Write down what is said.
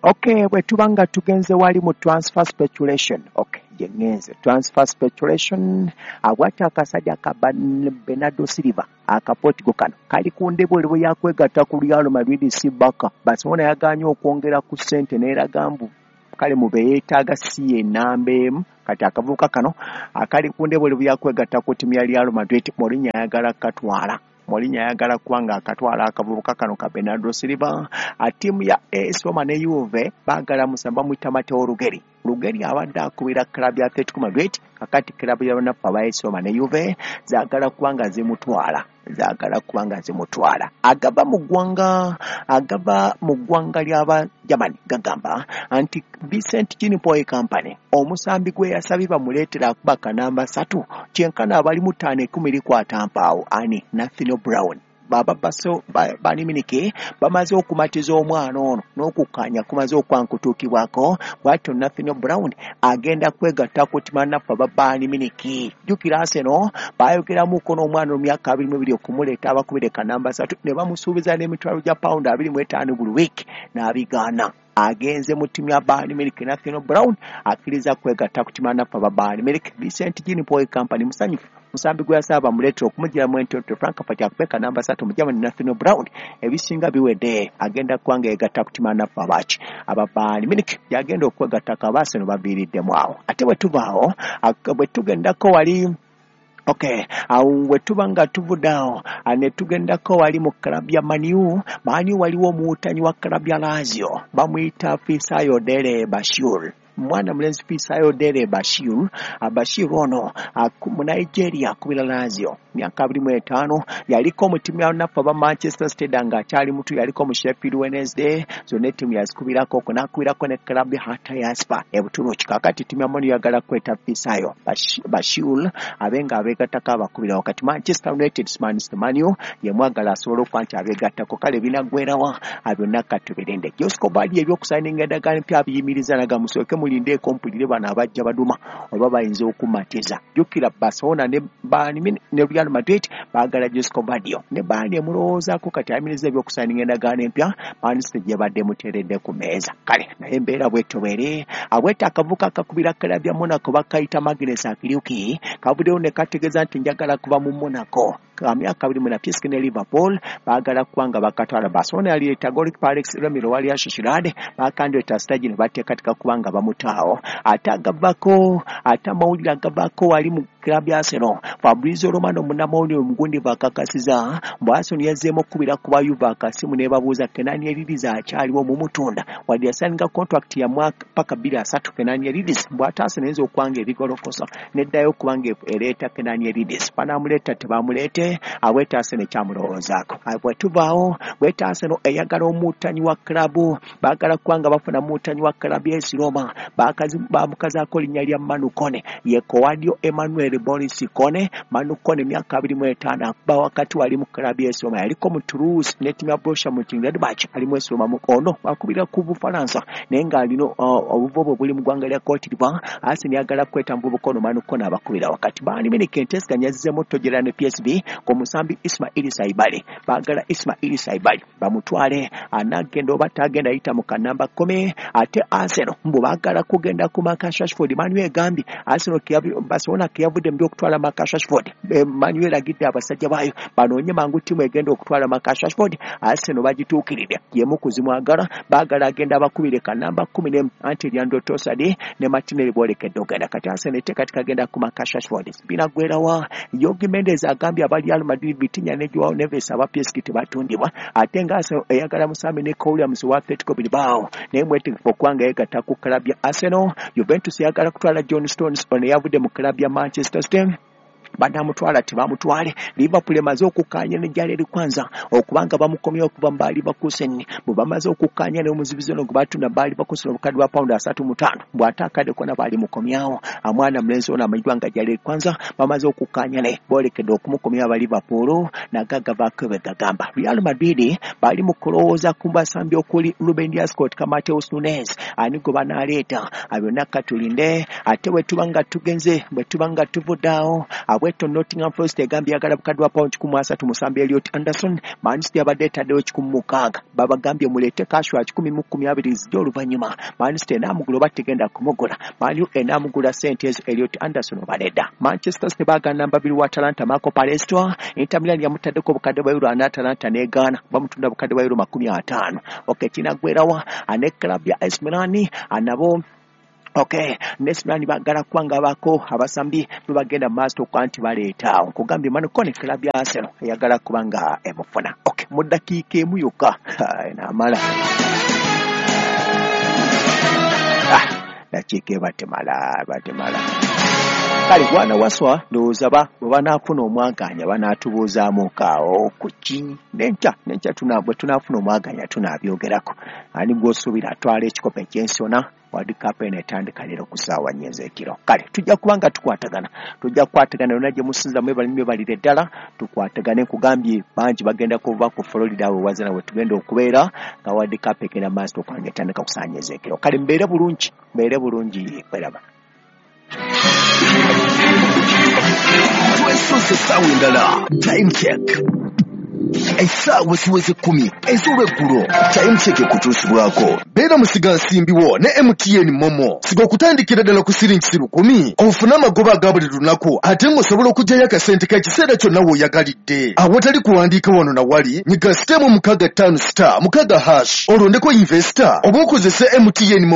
Okay, bwe tubanga tugenze wali mu transfer speculation. Okay, jengenze transfer speculation awata akasajja ka Bernardo Silva akapotigo kano kali ku ndebwe yakwegatta ku Real Madrid Sibaka Barcelona yaganye okwongera ku ssente n'eraga mbu kale mu beetaaga si enamba emu kati akavubuka kano akali ku ndebwe yakwegatta ku timu ya Real Madrid Mourinho ayagala katwala. Mourinho ayagala kwanga akatwala akavubuka kano ka Bernardo Silva. Timu ya AS Roma ne Juve bagala musamba mwita Matteo Ruggeri abadde akubira club ya Atletico Madrid kakati club ya banafu aba AS Roma ne Juve zaagala kwanga zimutwala agaba mu ggwanga ly'aba Germany gagamba anti Vincent Ginipoy Company omusambi gwe yasabye bamuleetera akubaka namba 3 kyenkana abali mu 5-10 kwata mpaawo ani Nathaniel Brown baba baso bani minike bamaze okumatiza omwana ono n'okukanya kumaze okwankutuukibwako bwatyo Nathaniel Brown agenda kwegatta ku timana baba bani minike jukira Arsenal bayogeramu ko n'omwana omyaka 22 okumuleeta abakubire ka namba 3 ne bamusuubiza n'emitwalo gya pound 25 buli week n'abigaana agenze mu timu ya Bayern Munich Nathaniel Brown akkiriza kwegatta ku timana baba Bayern Munich Vincent Ginipoy Company musanyufu musambi gwe yasaba muletero okumugira mu Antonio Frank Fati akupeka namba 3 mu Germany Nathaniel Brown ebisinga biwedde agenda kwanga egatta ku timana babachi aba Bayern Munich yagenda okwegatta ka Arsenal baviiriddemu awo ate bwe tubaawo bwe tugendako wali Okay, we tubanga tuvudao ane tugendako wali mu club ya Manu waliwo mutanyi wa club ya Lazio bamuyita Fisayo Dele Bashir mwana mlenzi Fisayo Dele Bashir ono mu Nigeria kubira Lazio myaka 25 yaliko mu timu ya nafa ba Manchester City nga akyali mutu yaliko mu Sheffield Wednesday zone timu yazikubirako kunakubirako ne club ya Hatay Hotspur ebutuluki kakati timu ya Manu yagala kweta Fisayo Bashir abenga abegattako abakubira wakati Manchester United Manu yemwagala asobola okwancha abegattako kale binagwerawa abyonna katubirende Josko Badi ebyokusayininga endagaano empya abiyimiriza naga musooke mulinde kompulire bana abajja baduma oba bayinza okumatiza jukira Barcelona ne Bayern ne Real Madrid bagala Josko Badio ne Bayern emulowoozaako kati ayimiriza ebyokusayininga endagaano empya Manchester gye badde muteeredde ku meeza kale naye embeera bwetobere abweta akavuka akakubira club ya Monaco bakayita Magnus Akiliuki kabuddewo ne kategeeza nti njagala kuba mu Monaco myaka 20 ne Liverpool bagala kwanga bakatwala Barcelona yali etagolic Alex Ramiro wali ashishirade bakandeta stage ne bateekatika kubanga bamutaawo atagabako atamawulira agabako wali mu club ya Arsenal Fabrizio Romano munamawuli omugundi bakakasiza mbu Arsenal yazzeemu okubira ku bayuva akasimu ne babuuza Kenani Eliriza akyaliwo mu mutunda wadde yasaninga contract ya mwaka paka 2-3 Kenani Eliriza mbu ate Arsenal enza okwanga ebigolokosa neddayo okubanga ereeta Kenani Eliriza banamuleeta tebamuleete aweta Arsenal kyamulowoozaako bwe tuvaawo bweta Arsenal eyagala omutanyi wa club baagala kwanga bafuna mutanyi wa club ya Roma bamukazaako linnya lya Manu Kone ye Kowadio Emmanuel Boris Kone Manu Kone myaka 25 akuba wakati wali mu club ya Roma yaliko mu Toulouse ne timu ya Borussia Mönchengladbach ali mu Roma mu ono bakubira ku Bufaransa naye nga alino obuvobo buli mu ggwanga lya Cote d'Ivoire Arsenal yagala kweta mvubukono Manu Kone abakubira wakati Bayern Munich Entesca nyazizeemu tojera ne PSV ko musambi Ismail Saibali bagala Ismail Saibali bamutwale anagenda oba tagenda yita mu kanamba 10 ate Arsenal mbu bagala kugenda ku Marcus Rashford Manuel Gambi Arsenal Barcelona kiyavudde mu okutwala Marcus Rashford Manuel agidde abasajja bayo banoonye mangu timu egenda okutwala Marcus Rashford Arsenal bagituukiridde yemu kuzimwagala bagala agenda abakubire kanamba 10 anti Leandro Trossard ne Martinelli bolekedde ogenda kati Arsenal tekatika agenda ku Marcus Rashford binagwerawa Jorge Mendes agambye abali Real Madrid bitinya ne Joao Neves aba PSG tebatundibwa ate nga Arsenal eyagala musambi ne Williams wa Atletico Bilbao ne mwetegefu okwanga yegatta ku club ya Arsenal Juventus yagala kutwala John Stones ono yavudde mu club ya Manchester City banamutwala tibamutwale Liverpool emaze okukanya ne Jared Kwanza okubanga bamukomye okuva mbali bakuseni bwe bamaze okukanya ne omuzibizo no gbatunda bali bakusula obukadde bwa pound 35 bw'atakade kona bali mukomyawo amwana mlenzo ona amajwanga Jared Kwanza bamaze okukanya ne bolekedde okumukomya aba Liverpool na gagavako begagamba Real Madrid bali mukulowooza kumbasambi okuli Ruben Dias Scott Mateus Nunes ani go banaleeta abyonna katulinde ate bwe tubanga tugenze bwe tubanga tuvuddawo bwetto Nottingham Forest egambye yagala bukadde bwa pound 137 Elliot Anderson. Man City abadde etaddewo 16 babagambye muleete kashwa 10-20 zijja oluvannyuma Man City enaamugula oba tegenda kumugula. Man U enaamugula sente ezo Elliot Anderson obaledda. Manchester City baagana namba 2 wa Atalanta Marco Palestra. Inter Milan yamutaddeko bukadde bwa euro Atalanta n'egaana bamutunda bukadde bwa euro 50. Okay, kinagwerawa ane club ya AS Milan anabo Nesmani bagala kwanga bako abasambi bagenda master kwa anti baleeta nkugambye manukone club ya Arsenal yagala kubanga emufuna. Mu dakiika emu yokka enamala dakiika batemala kale gwana waswa ndowooza banaafuna omwaganya banaatubuuzaamu kaawo kuki nenca bwe tunaafuna omwaganya tunaabyogerako ani gw'osuubira atwala ekikopo ekyensona World Cup enetandika leero ku ssaawa 4 ez'ekiro. Kale tujja kubanga tukwatagana yonna gye musinza mwebalire ddala tukwatagane nkugambye bangi bagenda kuva ku Florida we wazana we tugenda okubeera nga World Cup egenda maaso okwanja etandika ku ssaawa 4 ez'ekiro. Kale mbeere bulungi kweraba. Twesoose essaawa endala time check. Essaawa siweze 10 ez'olweggulo. Time check kutuusibwako. Beera musiga nsimbiwo ne MTN Momo. Siga okutandikira ddala ku siringi 10 ofune amagoba aga buli lunaku ate ng'osobola okuggyayo akasente k'ekiseera kyonna w'oyagalidde. Awatali kuwandiika wano na wali nyiga sitemu 65*6 olondeko investor oba okozese MTN Momo.